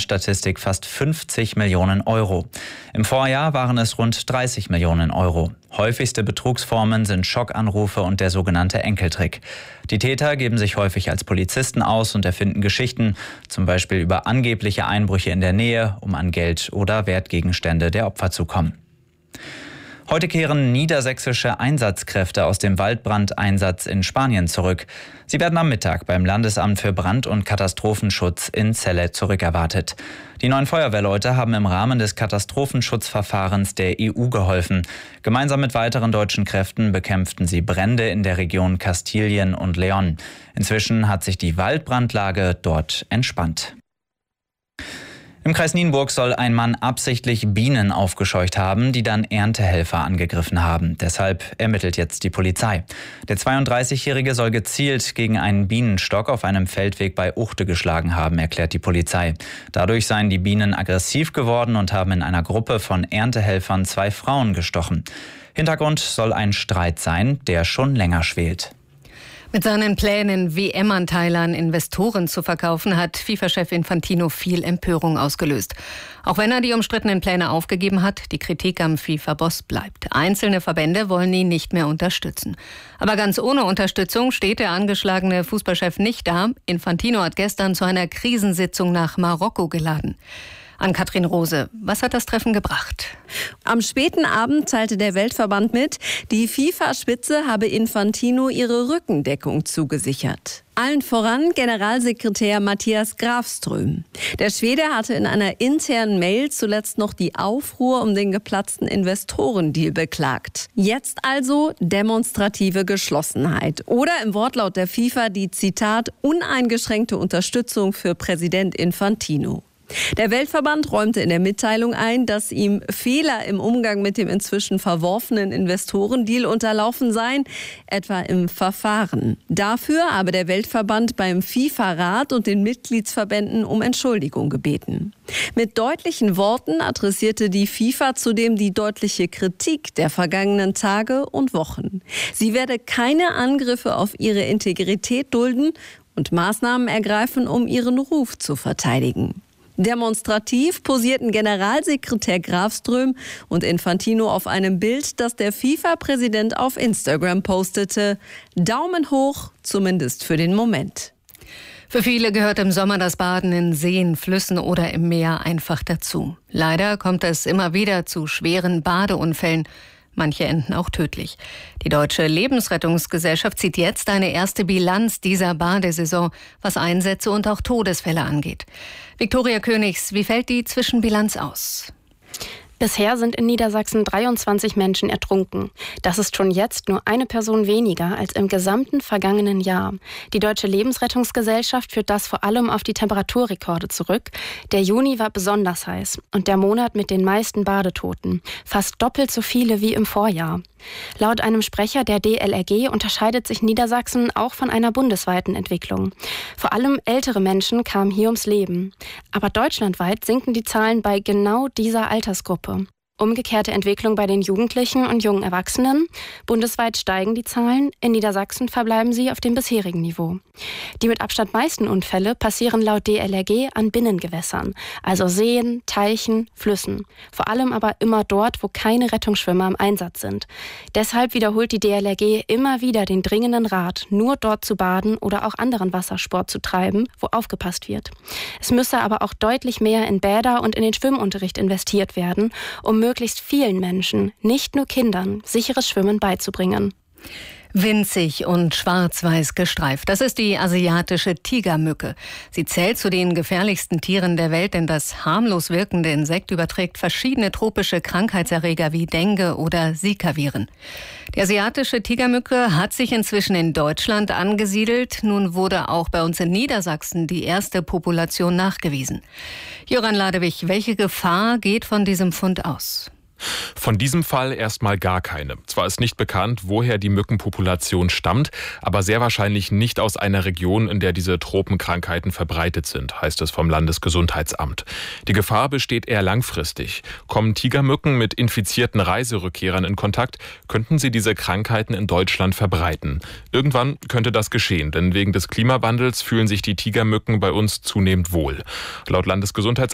Finanzstatistik fast 50 Millionen Euro. Im Vorjahr waren es rund 30 Millionen Euro. Häufigste Betrugsformen sind Schockanrufe und der sogenannte Enkeltrick. Die Täter geben sich häufig als Polizisten aus und erfinden Geschichten, zum Beispiel über angebliche Einbrüche in der Nähe, um an Geld oder Wertgegenstände der Opfer zu kommen. Heute kehren niedersächsische Einsatzkräfte aus dem Waldbrandeinsatz in Spanien zurück. Sie werden am Mittag beim Landesamt für Brand- und Katastrophenschutz in Celle zurückerwartet. Die neuen Feuerwehrleute haben im Rahmen des Katastrophenschutzverfahrens der EU geholfen. Gemeinsam mit weiteren deutschen Kräften bekämpften sie Brände in der Region Kastilien und León. Inzwischen hat sich die Waldbrandlage dort entspannt. Im Kreis Nienburg soll ein Mann absichtlich Bienen aufgescheucht haben, die dann Erntehelfer angegriffen haben. Deshalb ermittelt jetzt die Polizei. Der 32-Jährige soll gezielt gegen einen Bienenstock auf einem Feldweg bei Uchte geschlagen haben, erklärt die Polizei. Dadurch seien die Bienen aggressiv geworden und haben in einer Gruppe von Erntehelfern 2 Frauen gestochen. Hintergrund soll ein Streit sein, der schon länger schwelt. Mit seinen Plänen, WM-Anteile an Investoren zu verkaufen, hat FIFA-Chef Infantino viel Empörung ausgelöst. Auch wenn er die umstrittenen Pläne aufgegeben hat, die Kritik am FIFA-Boss bleibt. Einzelne Verbände wollen ihn nicht mehr unterstützen. Aber ganz ohne Unterstützung steht der angeschlagene Fußballchef nicht da. Infantino hat gestern zu einer Krisensitzung nach Marokko geladen. Ann-Kathrin Rose, was hat das Treffen gebracht? Am späten Abend teilte der Weltverband mit, die FIFA-Spitze habe Infantino ihre Rückendeckung zugesichert. Allen voran Generalsekretär Mattias Grafström. Der Schwede hatte in einer internen Mail zuletzt noch die Aufruhr um den geplatzten Investorendeal beklagt. Jetzt also demonstrative Geschlossenheit. Oder im Wortlaut der FIFA die, Zitat, uneingeschränkte Unterstützung für Präsident Infantino. Der Weltverband räumte in der Mitteilung ein, dass ihm Fehler im Umgang mit dem inzwischen verworfenen Investorendeal unterlaufen seien, etwa im Verfahren. Dafür habe der Weltverband beim FIFA-Rat und den Mitgliedsverbänden um Entschuldigung gebeten. Mit deutlichen Worten adressierte die FIFA zudem die deutliche Kritik der vergangenen Tage und Wochen. Sie werde keine Angriffe auf ihre Integrität dulden und Maßnahmen ergreifen, um ihren Ruf zu verteidigen. Demonstrativ posierten Generalsekretär Grafström und Infantino auf einem Bild, das der FIFA-Präsident auf Instagram postete. Daumen hoch, zumindest für den Moment. Für viele gehört im Sommer das Baden in Seen, Flüssen oder im Meer einfach dazu. Leider kommt es immer wieder zu schweren Badeunfällen. Manche enden auch tödlich. Die Deutsche Lebensrettungsgesellschaft zieht jetzt eine erste Bilanz dieser Badesaison, was Einsätze und auch Todesfälle angeht. Viktoria Königs, wie fällt die Zwischenbilanz aus? Bisher sind in Niedersachsen 23 Menschen ertrunken. Das ist schon jetzt nur eine Person weniger als im gesamten vergangenen Jahr. Die Deutsche Lebensrettungsgesellschaft führt das vor allem auf die Temperaturrekorde zurück. Der Juni war besonders heiß und der Monat mit den meisten Badetoten. Fast doppelt so viele wie im Vorjahr. Laut einem Sprecher der DLRG unterscheidet sich Niedersachsen auch von einer bundesweiten Entwicklung. Vor allem ältere Menschen kamen hier ums Leben. Aber deutschlandweit sinken die Zahlen bei genau dieser Altersgruppe. Umgekehrte Entwicklung bei den Jugendlichen und jungen Erwachsenen. Bundesweit steigen die Zahlen, in Niedersachsen verbleiben sie auf dem bisherigen Niveau. Die mit Abstand meisten Unfälle passieren laut DLRG an Binnengewässern, also Seen, Teichen, Flüssen. Vor allem aber immer dort, wo keine Rettungsschwimmer im Einsatz sind. Deshalb wiederholt die DLRG immer wieder den dringenden Rat, nur dort zu baden oder auch anderen Wassersport zu treiben, wo aufgepasst wird. Es müsse aber auch deutlich mehr in Bäder und in den Schwimmunterricht investiert werden, um möglichst vielen Menschen, nicht nur Kindern, sicheres Schwimmen beizubringen. Winzig und schwarz-weiß gestreift. Das ist die asiatische Tigermücke. Sie zählt zu den gefährlichsten Tieren der Welt, denn das harmlos wirkende Insekt überträgt verschiedene tropische Krankheitserreger wie Dengue oder Zika-Viren. Die asiatische Tigermücke hat sich inzwischen in Deutschland angesiedelt. Nun wurde auch bei uns in Niedersachsen die erste Population nachgewiesen. Jöran Ladewig, welche Gefahr geht von diesem Fund aus? Von diesem Fall erstmal gar keine. Zwar ist nicht bekannt, woher die Mückenpopulation stammt, aber sehr wahrscheinlich nicht aus einer Region, in der diese Tropenkrankheiten verbreitet sind, heißt es vom Landesgesundheitsamt. Die Gefahr besteht eher langfristig. Kommen Tigermücken mit infizierten Reiserückkehrern in Kontakt, könnten sie diese Krankheiten in Deutschland verbreiten. Irgendwann könnte das geschehen, denn wegen des Klimawandels fühlen sich die Tigermücken bei uns zunehmend wohl. Laut Landesgesundheitsamt